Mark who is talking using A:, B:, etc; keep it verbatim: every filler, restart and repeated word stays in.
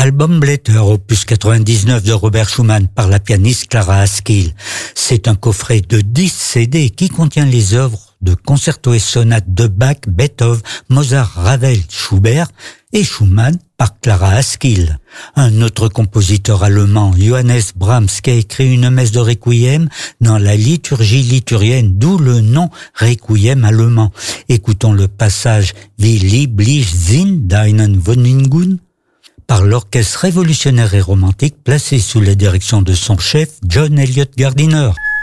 A: Album Blätter, opus quatre-vingt-dix-neuf de Robert Schumann par la pianiste Clara Askill. C'est un coffret de dix C D qui contient les œuvres de concertos et sonates de Bach, Beethoven, Mozart, Ravel, Schubert et Schumann par Clara Askill. Un autre compositeur allemand, Johannes Brahms, qui a écrit une messe de Requiem dans la liturgie liturgienne, d'où le nom Requiem allemand. Écoutons le passage Wie lieblich sind deinen Wohnungen par l'orchestre révolutionnaire et romantique placé sous la direction de son chef John Elliott Gardiner.